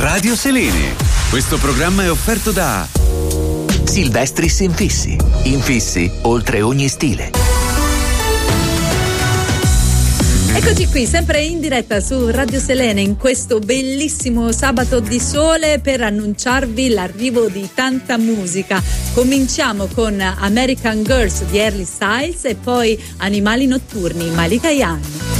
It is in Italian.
Radio Selene. Questo programma è offerto da Silvestris Infissi. Infissi oltre ogni stile. Eccoci qui, sempre in diretta su Radio Selene in questo bellissimo sabato di sole per annunciarvi l'arrivo di tanta musica. Cominciamo con American Girls di Harry Styles e poi Animali Notturni, Malika Yan.